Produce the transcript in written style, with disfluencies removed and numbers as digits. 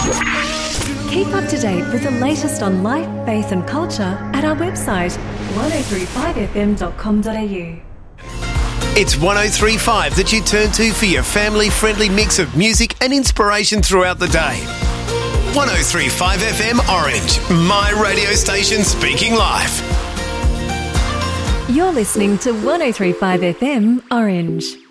Keep up to date with the latest on life, faith and culture at our website 1035fm.com.au. It's 1035 that you turn to for your family-friendly mix of music and inspiration throughout the day. 1035 FM Orange, my radio station speaking live. You're listening to 1035 FM Orange.